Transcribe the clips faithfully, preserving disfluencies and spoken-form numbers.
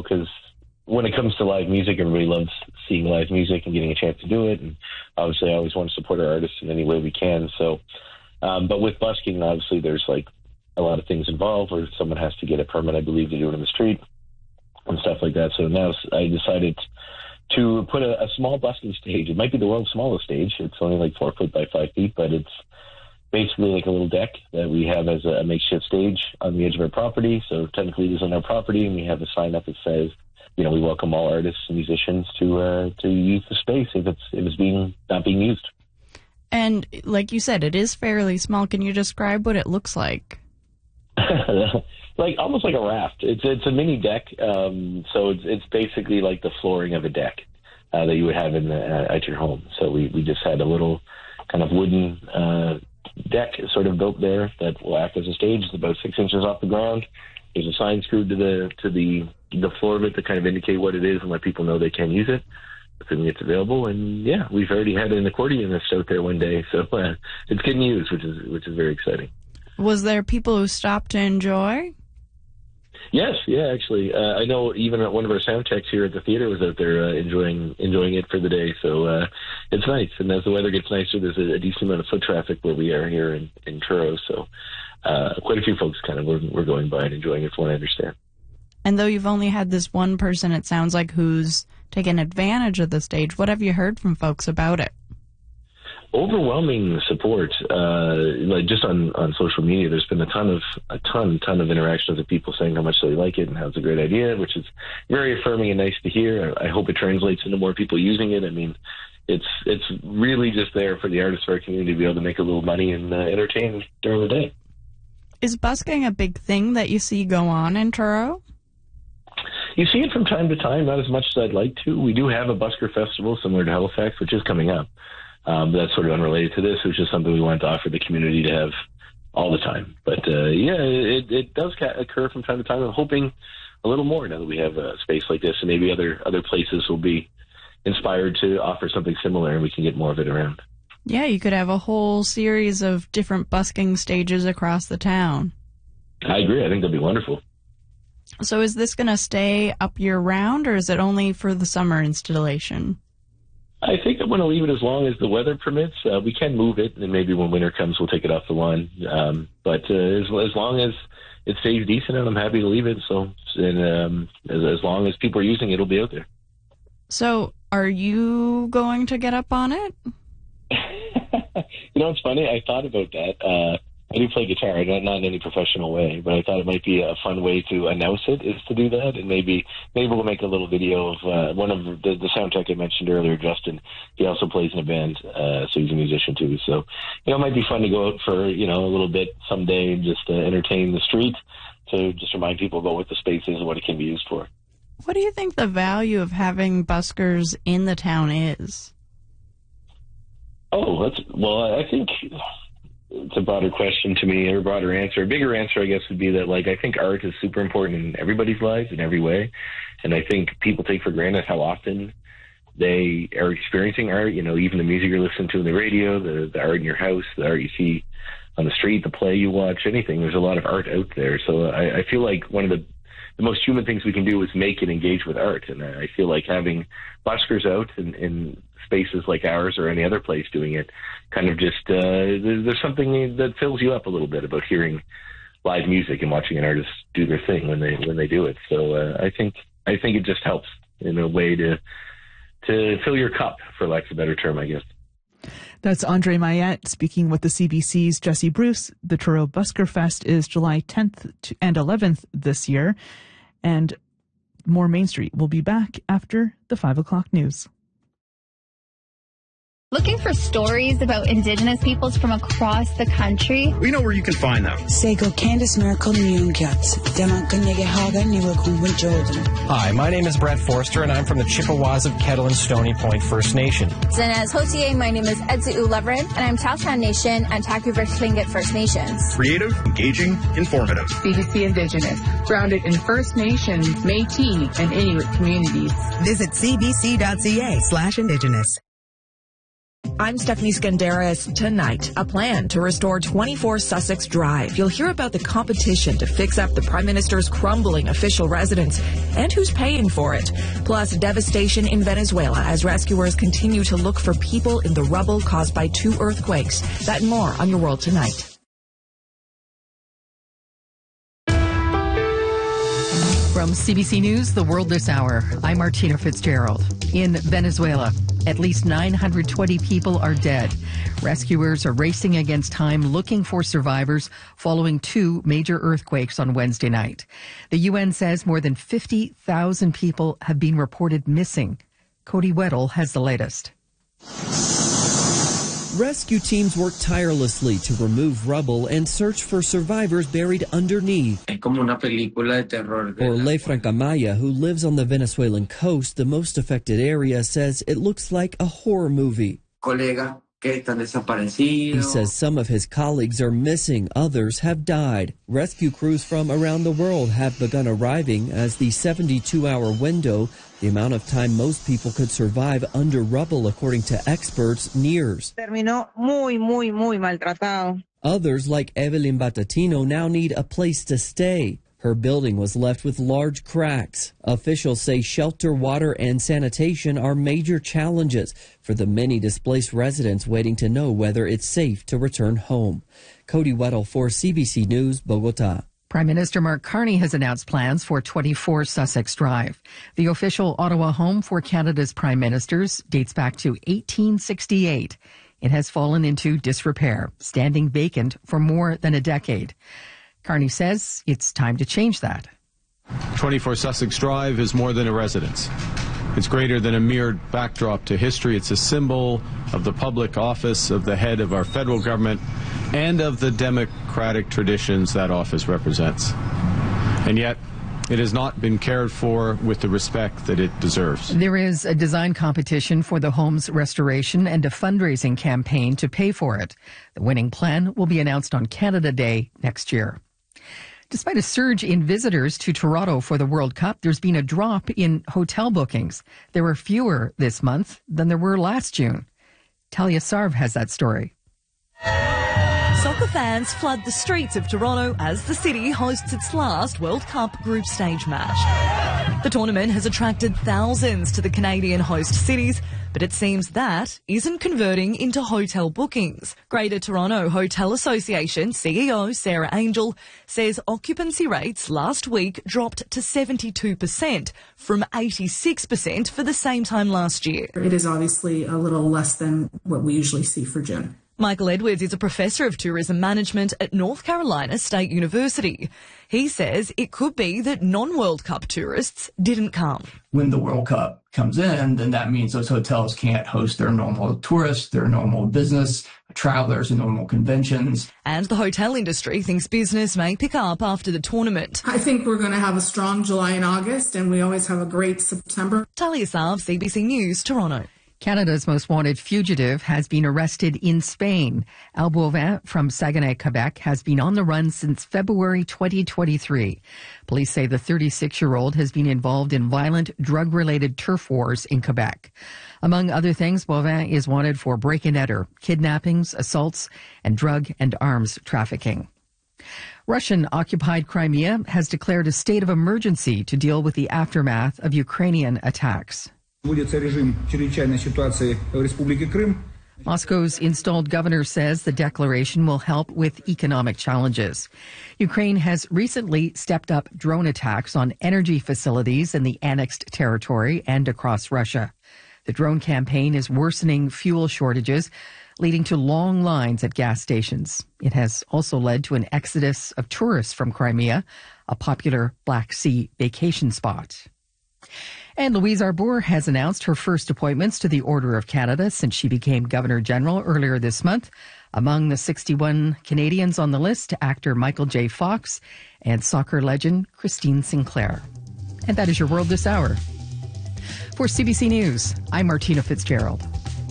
because when it comes to live music, everybody loves seeing live music and getting a chance to do it. And obviously, I always want to support our artists in any way we can. So, um, but with busking, obviously, there's like a lot of things involved where someone has to get a permit, I believe, to do it in the street and stuff like that. So now I decided to put a, a small busking stage. It might be the world's smallest stage. It's only like four foot by five feet, but it's basically like a little deck that we have as a makeshift stage on the edge of our property. So technically it is on our property, and we have a sign up that says, you know, we welcome all artists and musicians to uh, to use the space if it's if it's being not being used. And like you said, it is fairly small. Can you describe what it looks like? Like almost like a raft. It's it's a mini deck. Um, so it's it's basically like the flooring of a deck uh, that you would have in the, uh, at your home. So we, we just had a little kind of wooden uh, deck sort of built there that will act as a stage. It's about six inches off the ground. There's a sign screwed to the to the the floor of it to kind of indicate what it is and let people know they can use it assuming it's available. And yeah, we've already had an accordionist out there one day, so uh, it's getting used, which is which is very exciting. Was there people who stopped to enjoy? Yes, yeah, actually, uh, I know even one of our sound techs here at the theater was out there uh, enjoying enjoying it for the day. So uh, it's nice, and as the weather gets nicer, there's a, a decent amount of foot traffic where we are here in, in Truro. So uh, quite a few folks kind of were, were going by and enjoying it, from what I understand. And though you've only had this one person, it sounds like, who's taken advantage of the stage, what have you heard from folks about it? Overwhelming support, uh, like just on, on social media. There's been a ton of a ton, ton of interactions of people saying how much they like it and how it's a great idea, which is very affirming and nice to hear. I, I hope it translates into more people using it. I mean, it's it's really just there for the artists of our community to be able to make a little money and uh, entertain during the day. Is busking a big thing that you see go on in Truro? You see it from time to time, not as much as I'd like to. We do have a busker festival similar to Halifax, which is coming up. Um, but that's sort of unrelated to this. It was just something we wanted to offer the community to have all the time. But, uh, yeah, it, it does occur from time to time. I'm hoping a little more now that we have a space like this, and maybe other, other places will be inspired to offer something similar and we can get more of it around. Yeah, you could have a whole series of different busking stages across the town. I agree. I think that'd be wonderful. So is this going to stay up year-round, or is it only for the summer installation? I think I'm going to leave it as long as the weather permits. Uh, we can move it, and maybe when winter comes, we'll take it off the lawn. Um, but uh, as, as long as it stays decent, and I'm happy to leave it. So, and um, as, as long as people are using it, it'll be out there. So, are you going to get up on it? You know, it's funny. I thought about that. Uh, I do play guitar, not, not in any professional way, but I thought it might be a fun way to announce it, is to do that. And maybe maybe we'll make a little video of uh, one of the, the sound tech I mentioned earlier, Justin. He also plays in a band, uh, so he's a musician too. So, you know, it might be fun to go out for, you know, a little bit someday and just uh, entertain the street, to just remind people about what the space is and what it can be used for. What do you think the value of having buskers in the town is? Oh, that's, well, I think it's a broader question to me, or a broader answer. A bigger answer, I guess, would be that, like, I think art is super important in everybody's lives in every way. And I think people take for granted how often they are experiencing art. You know, even the music you're listening to on the radio, the, the art in your house, the art you see on the street, the play you watch, anything. There's a lot of art out there. So I, I feel like one of the, the most human things we can do is make and engage with art. And I feel like having buskers out in, in spaces like ours or any other place doing it kind of just, uh, there's, there's something that fills you up a little bit about hearing live music and watching an artist do their thing when they, when they do it. So, uh, I think, I think it just helps in a way to, to fill your cup, for lack of a better term, I guess. That's Andre Mayette speaking with the C B C's Jesse Bruce. The Truro Busker Fest is July tenth and eleventh this year. And more Main Street will be back after the five o'clock news. Looking for stories about Indigenous peoples from across the country? We know where you can find them. Sego Candice Miracle Nyungyats. Haga Hi, my name is Brett Forster, and I'm from the Chippewas of Kettle and Stony Point First Nation. Zinez Hotier, my name is Edsi Ulevren, and I'm Taushan Nation and Taku-Ver Tlingit First Nations. Creative, engaging, informative. C B C Indigenous, grounded in First Nations, Métis, and Inuit communities. Visit cbc.ca slash Indigenous. I'm Stephanie Skandaris. Tonight, a plan to restore twenty-four Sussex Drive. You'll hear about the competition to fix up the Prime Minister's crumbling official residence and who's paying for it. Plus, devastation in Venezuela as rescuers continue to look for people in the rubble caused by two earthquakes. That and more on Your World Tonight. From C B C News, The World This Hour, I'm Martina Fitzgerald. In Venezuela, at least nine hundred twenty people are dead. Rescuers are racing against time looking for survivors following two major earthquakes on Wednesday night. The U N says more than fifty thousand people have been reported missing. Cody Weddle has the latest. Rescue teams work tirelessly to remove rubble and search for survivors buried underneath. Orle Francamaya, who lives on the Venezuelan coast, the most affected area, says it looks like a horror movie. He says some of his colleagues are missing, others have died. Rescue crews from around the world have begun arriving as the seventy-two hour window, the amount of time most people could survive under rubble, according to experts, nears. Terminó muy, muy, muy maltratado. Others, like Evelyn Batatino, now need a place to stay. Her building was left with large cracks. Officials say shelter, water, and sanitation are major challenges for the many displaced residents waiting to know whether it's safe to return home. Cody Weddle for C B C News, Bogota. Prime Minister Mark Carney has announced plans for twenty-four Sussex Drive. The official Ottawa home for Canada's prime ministers dates back to eighteen sixty-eight. It has fallen into disrepair, standing vacant for more than a decade. Carney says it's time to change that. twenty-four Sussex Drive is more than a residence. It's greater than a mere backdrop to history. It's a symbol of the public office of the head of our federal government and of the democratic traditions that office represents. And yet, it has not been cared for with the respect that it deserves. There is a design competition for the home's restoration and a fundraising campaign to pay for it. The winning plan will be announced on Canada Day next year. Despite a surge in visitors to Toronto for the World Cup, there's been a drop in hotel bookings. There were fewer this month than there were last June. Talia Sarv has that story. Soccer fans flood the streets of Toronto as the city hosts its last World Cup group stage match. The tournament has attracted thousands to the Canadian host cities, but it seems that isn't converting into hotel bookings. Greater Toronto Hotel Association C E O Sarah Angel says occupancy rates last week dropped to seventy-two percent from eighty-six percent for the same time last year. It is obviously a little less than what we usually see for June. Michael Edwards is a professor of tourism management at North Carolina State University. He says it could be that non-World Cup tourists didn't come. When the World Cup comes in, then that means those hotels can't host their normal tourists, their normal business, travelers, and normal conventions. And the hotel industry thinks business may pick up after the tournament. I think we're going to have a strong July and August, and we always have a great September. Talia Sarv, C B C News, Toronto. Canada's most wanted fugitive has been arrested in Spain. Al Boivin from Saguenay, Quebec, has been on the run since February twenty twenty-three. Police say the thirty-six-year-old has been involved in violent drug-related turf wars in Quebec. Among other things, Boivin is wanted for break-and-enter, kidnappings, assaults, and drug and arms trafficking. Russian-occupied Crimea has declared a state of emergency to deal with the aftermath of Ukrainian attacks. Moscow's installed governor says the declaration will help with economic challenges. Ukraine has recently stepped up drone attacks on energy facilities in the annexed territory and across Russia. The drone campaign is worsening fuel shortages, leading to long lines at gas stations. It has also led to an exodus of tourists from Crimea, a popular Black Sea vacation spot. And Louise Arbour has announced her first appointments to the Order of Canada since she became Governor General earlier this month. Among the sixty-one Canadians on the list, actor Michael J. Fox and soccer legend Christine Sinclair. And that is your World This Hour. For C B C News, I'm Martina Fitzgerald.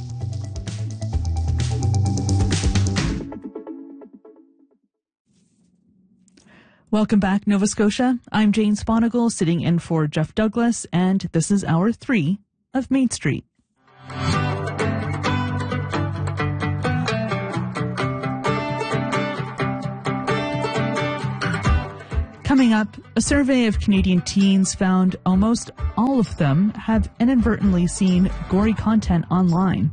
Welcome back, Nova Scotia. I'm Jane Sponigal, sitting in for Jeff Douglas, and this is hour three of Main Street. Coming up, a survey of Canadian teens found almost all of them have inadvertently seen gory content online.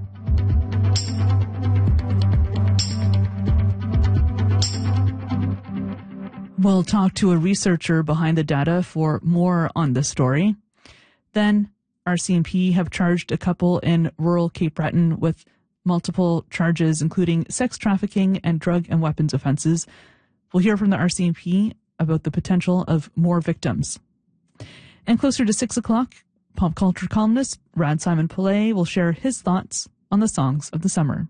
We'll talk to a researcher behind the data for more on this story. Then, R C M P have charged a couple in rural Cape Breton with multiple charges, including sex trafficking and drug and weapons offenses. We'll hear from the R C M P about the potential of more victims. And closer to six o'clock, pop culture columnist Rad Simon Pillay will share his thoughts on the songs of the summer.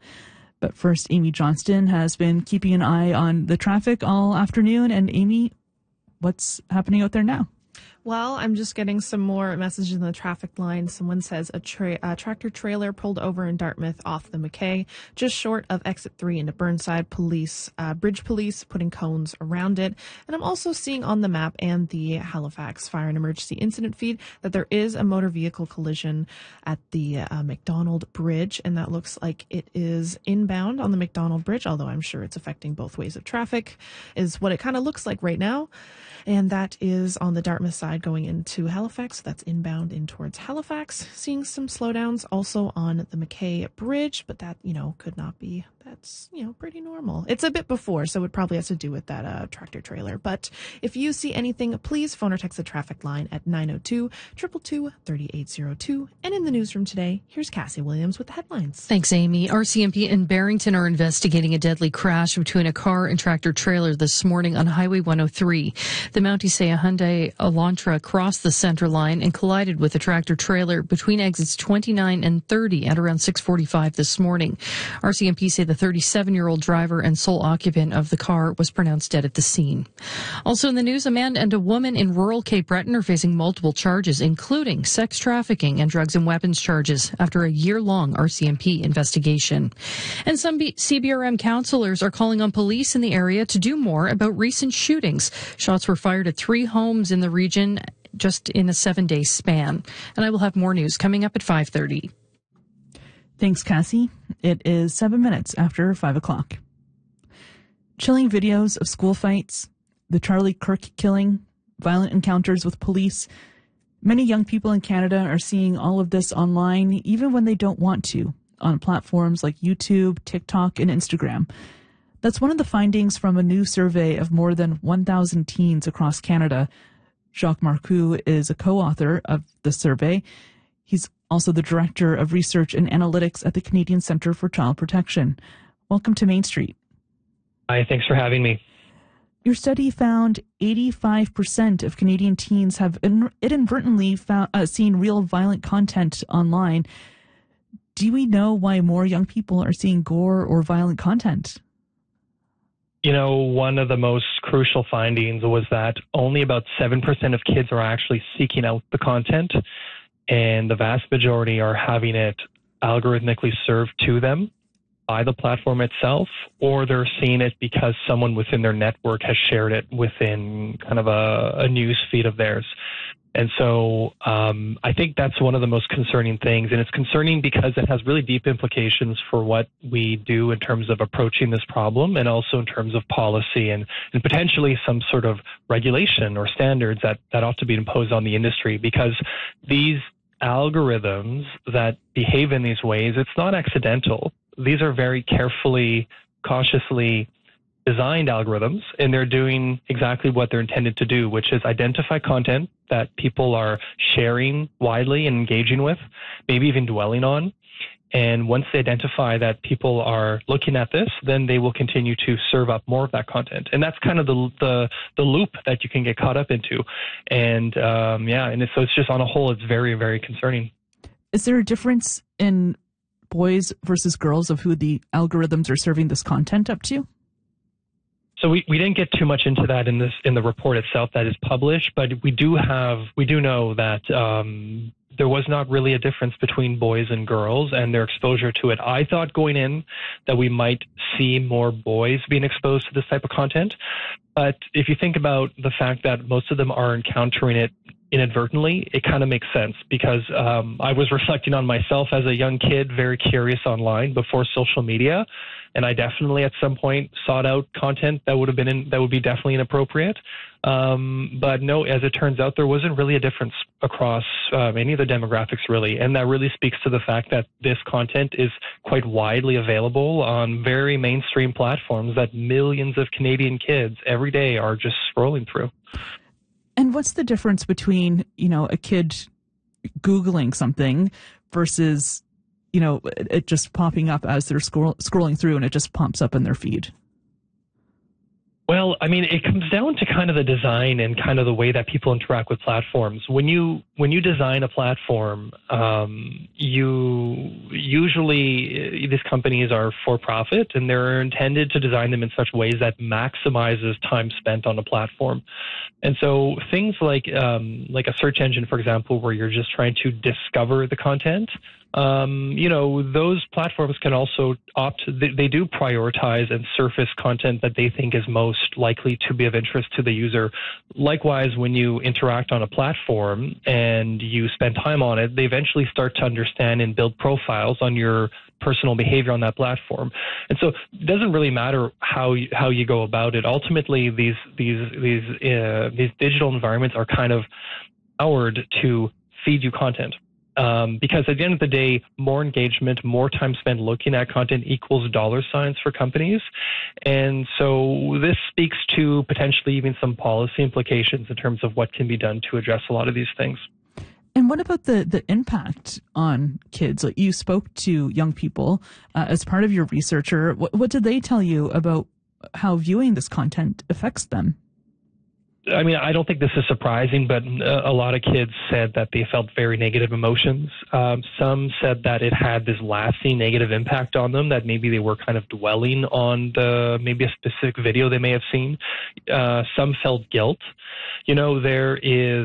But first, Amy Johnston has been keeping an eye on the traffic all afternoon. And Amy, what's happening out there now? Well, I'm just getting some more messages in the traffic line. Someone says a, tra- a tractor trailer pulled over in Dartmouth off the McKay, just short of exit three into Burnside. Police, uh, bridge police putting cones around it. And I'm also seeing on the map and the Halifax Fire and Emergency Incident feed that there is a motor vehicle collision at the uh, McDonald Bridge. And that looks like it is inbound on the McDonald Bridge, although I'm sure it's affecting both ways of traffic, is what it kind of looks like right now. And that is on the Dartmouth side going into Halifax. So that's inbound in towards Halifax. Seeing some slowdowns also on the McKay Bridge, but that, you know, could not be. That's, you know, pretty normal. It's a bit before, so it probably has to do with that uh, tractor trailer. But if you see anything, please phone or text the traffic line at nine oh two, two two two, three eight oh two. And in the newsroom today, here's Cassie Williams with the headlines. Thanks, Amy. R C M P in Barrington are investigating a deadly crash between a car and tractor trailer this morning on Highway one oh three. The Mountie say a Hyundai Elantra crossed the center line and collided with a tractor trailer between exits twenty-nine and thirty at around six forty-five this morning. R C M P say the thirty-seven-year-old driver and sole occupant of the car was pronounced dead at the scene. Also in the news, a man and a woman in rural Cape Breton are facing multiple charges, including sex trafficking and drugs and weapons charges, after a year-long R C M P investigation. And some C B R M councillors are calling on police in the area to do more about recent shootings. Shots were fired at three homes in the region just in a seven-day span. And I will have more news coming up at five thirty. Thanks, Cassie. It is seven minutes after five o'clock. Chilling videos of school fights, the Charlie Kirk killing, violent encounters with police. Many young people in Canada are seeing all of this online, even when they don't want to, on platforms like YouTube, TikTok, and Instagram. That's one of the findings from a new survey of more than one thousand teens across Canada. Jacques Marcoux is a co-author of the survey. He's also the Director of Research and Analytics at the Canadian Centre for Child Protection. Welcome to Main Street. Hi, thanks for having me. Your study found eighty-five percent of Canadian teens have inadvertently found, uh, seen real violent content online. Do we know why more young people are seeing gore or violent content? You know, one of the most crucial findings was that only about seven percent of kids are actually seeking out the content, and the vast majority are having it algorithmically served to them by the platform itself, or they're seeing it because someone within their network has shared it within kind of a, a news feed of theirs. And so um, I think that's one of the most concerning things. And it's concerning because it has really deep implications for what we do in terms of approaching this problem, and also in terms of policy and, and potentially some sort of regulation or standards that, that ought to be imposed on the industry. Because these algorithms that behave in these ways, it's not accidental. These are very carefully, cautiously designed algorithms, and they're doing exactly what they're intended to do, which is identify content that people are sharing widely and engaging with, maybe even dwelling on. And once they identify that people are looking at this, then they will continue to serve up more of that content. And that's kind of the the, the loop that you can get caught up into. And um, yeah, and it's, so it's just on a whole, it's very, very concerning. Is there a difference in boys versus girls of who the algorithms are serving this content up to? So we, we didn't get too much into that in this in the report itself that is published, but we do have we do know that um, there was not really a difference between boys and girls and their exposure to it. I thought going in that we might see more boys being exposed to this type of content, but if you think about the fact that most of them are encountering it inadvertently, it kind of makes sense because um, I was reflecting on myself as a young kid, very curious online before social media, and I definitely at some point sought out content that would have been in, that would be definitely inappropriate. Um, but no, as it turns out, there wasn't really a difference across um, any of the demographics really, and that really speaks to the fact that this content is quite widely available on very mainstream platforms that millions of Canadian kids every day are just scrolling through. And what's the difference between, you know, a kid Googling something versus, you know, it just popping up as they're scroll- scrolling through and it just pops up in their feed? Well, I mean, it comes down to kind of the design and kind of the way that people interact with platforms. When you when you design a platform, um, you usually these companies are for profit, and they're intended to design them in such ways that maximizes time spent on a platform. And so things like um, like a search engine, for example, where you're just trying to discover the content. Um, you know, those platforms can also opt, they, they do prioritize and surface content that they think is most likely to be of interest to the user. Likewise, when you interact on a platform and you spend time on it, they eventually start to understand and build profiles on your personal behavior on that platform. And so it doesn't really matter how you, how you go about it. Ultimately, these, these, these, uh, these digital environments are kind of powered to feed you content. Um, because at the end of the day, more engagement, more time spent looking at content equals dollar signs for companies. And so this speaks to potentially even some policy implications in terms of what can be done to address a lot of these things. And what about the, the impact on kids? Like, you spoke to young people uh, as part of your researcher. What, what did they tell you about how viewing this content affects them? I mean, I don't think this is surprising, but a lot of kids said that they felt very negative emotions. Um, some said that it had this lasting negative impact on them, that maybe they were kind of dwelling on the maybe a specific video they may have seen. Uh, some felt guilt. You know, there is,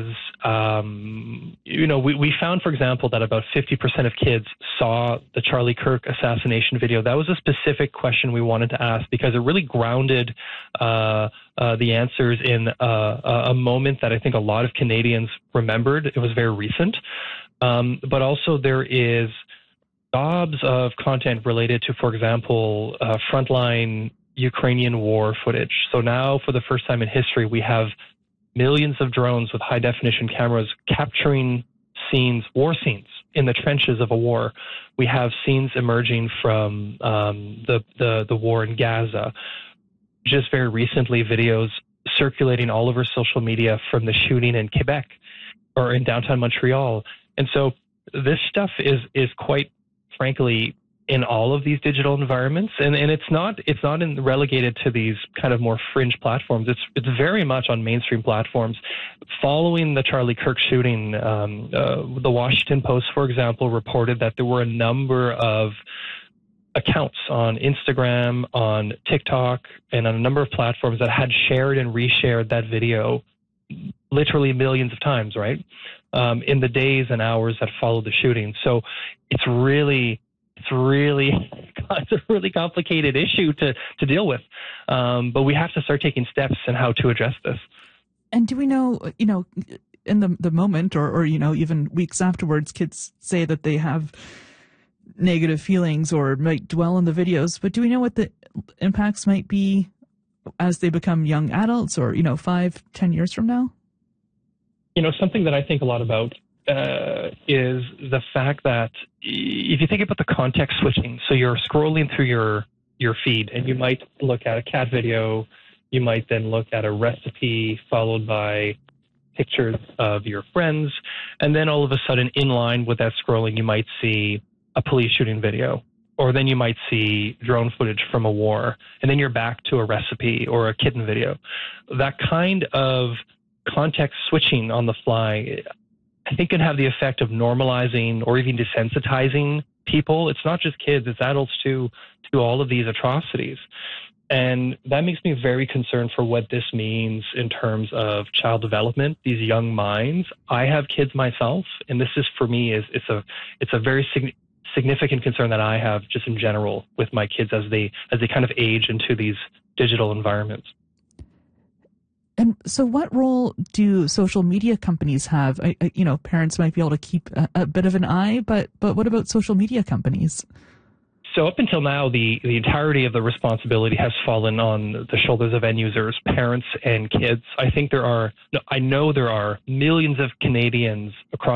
um, you know, we, we found, for example, that about fifty percent of kids saw the Charlie Kirk assassination video. That was a specific question we wanted to ask because it really grounded uh, uh, the answers in uh, a moment that I think a lot of Canadians remembered. It was very recent. Um, but also there is gobs of content related to, for example, uh, frontline Ukrainian war footage. So now, for the first time in history, we have millions of drones with high-definition cameras capturing scenes, war scenes, in the trenches of a war. We have scenes emerging from um, the, the, the war in Gaza. Just very recently, videos circulating all over social media from the shooting in Quebec or in downtown Montreal. And so this stuff is is quite frankly in all of these digital environments, and, and it's not it's not in, relegated to these kind of more fringe platforms. It's it's very much on mainstream platforms. Following the Charlie Kirk shooting, um, uh, the Washington Post, for example, reported that there were a number of accounts on Instagram, on TikTok, and on a number of platforms that had shared and reshared that video literally millions of times, right? Um, in the days and hours that followed the shooting. So it's really, it's really, it's a really complicated issue to, to deal with. Um, but we have to start taking steps in how to address this. And do we know, you know, in the the moment or, or, you know, even weeks afterwards, kids say that they have negative feelings or might dwell on the videos, but do we know what the impacts might be as they become young adults or, you know, five, ten years from now? You know, something that I think a lot about uh, is the fact that if you think about the context switching, so you're scrolling through your, your feed and you might look at a cat video, you might then look at a recipe followed by pictures of your friends, and then all of a sudden in line with that scrolling, you might see a police shooting video, or then you might see drone footage from a war, and then you're back to a recipe or a kitten video. That kind of context switching on the fly, I think, can have the effect of normalizing or even desensitizing people. It's not just kids, it's adults too, to all of these atrocities. And that makes me very concerned for what this means in terms of child development, these young minds. I have kids myself, and this is, for me, is it's a it's a very significant significant concern that I have just in general with my kids as they as they kind of age into these digital environments. And so what role do social media companies have? I, I, you know, parents might be able to keep a, a bit of an eye, but but what about social media companies? So up until now, the, the entirety of the responsibility has fallen on the shoulders of end users, parents and kids. I think there are, I know there are millions of Canadians across